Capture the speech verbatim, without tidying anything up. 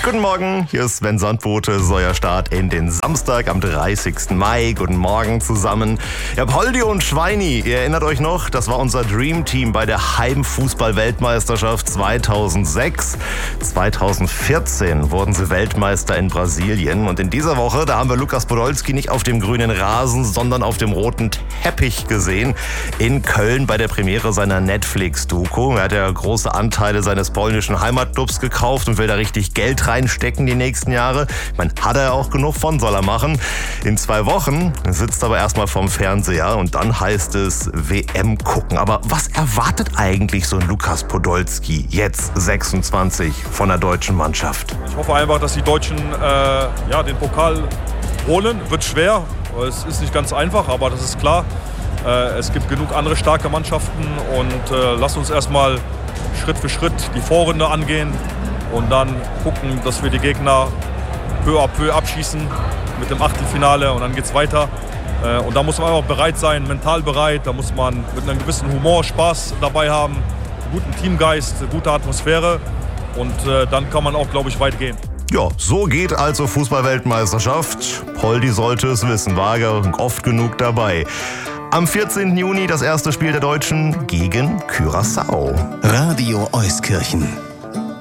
Guten Morgen, hier ist Sven Sandbote, ist euer Start in den Samstag am dreißigsten Mai. Guten Morgen zusammen. Ja, Poldi und Schweini, ihr erinnert euch noch, das war unser Dream Team bei der Heimfußball-Weltmeisterschaft zweitausendsechs. zweitausendvierzehn wurden sie Weltmeister in Brasilien. Und in dieser Woche, da haben wir Lukas Podolski nicht auf dem grünen Rasen, sondern auf dem roten Teppich gesehen. In Köln bei der Premiere seiner Netflix-Doku. Er hat ja große Anteile seines polnischen Heimatclubs gekauft und will da richtig Geld reinstecken die nächsten Jahre. Ich meine, hat er auch genug von, soll er machen. In zwei Wochen sitzt aber erstmal vorm Fernseher und dann heißt es W M gucken. Aber was erwartet eigentlich so ein Lukas Podolski, jetzt sechsundzwanzig, von der deutschen Mannschaft? Ich hoffe einfach, dass die Deutschen äh, ja, den Pokal holen. Wird schwer, es ist nicht ganz einfach, aber das ist klar. Äh, es gibt genug andere starke Mannschaften und äh, lasst uns erstmal Schritt für Schritt die Vorrunde angehen und dann gucken, dass wir die Gegner peu à peu abschießen mit dem Achtelfinale und dann geht's weiter. Äh, und da muss man einfach bereit sein, mental bereit, da muss man mit einem gewissen Humor, Spaß dabei haben, guten Teamgeist, gute Atmosphäre und äh, dann kann man auch, glaube ich, weit gehen. Ja, so geht also Fußball-Weltmeisterschaft. Poldi sollte es wissen, war ja oft genug dabei. Am vierzehnten Juni das erste Spiel der Deutschen gegen Curaçao. Radio Euskirchen.